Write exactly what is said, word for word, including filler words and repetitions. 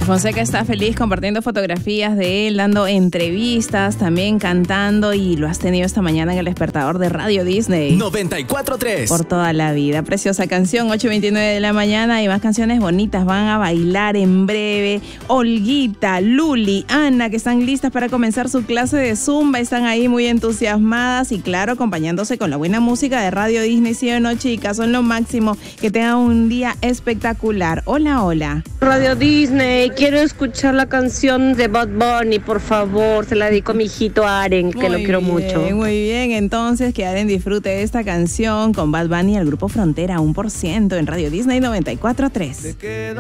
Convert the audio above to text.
Fonseca está feliz compartiendo fotografías de él, dando entrevistas, también cantando, y lo has tenido esta mañana en el despertador de Radio Disney. noventa y cuatro punto tres. Por toda la vida. Preciosa canción, ocho y veintinueve de la mañana, y más canciones bonitas van a bailar en breve. Olguita, Luli, Ana, que están listas para comenzar su clase de Zumba, están ahí muy entusiasmadas y claro, acompañándose con la buena música de Radio Disney. Sí o no, chicas, son lo máximo. Que tengan un día espectacular. Hola, hola. Radio Disney, quiero escuchar la canción de Bad Bunny, por favor, se la dedico a mi hijito Aren, que muy lo quiero bien, mucho. Muy bien, entonces que Aren disfrute de esta canción con Bad Bunny y el grupo Frontera, uno por ciento en Radio Disney noventa y cuatro punto tres.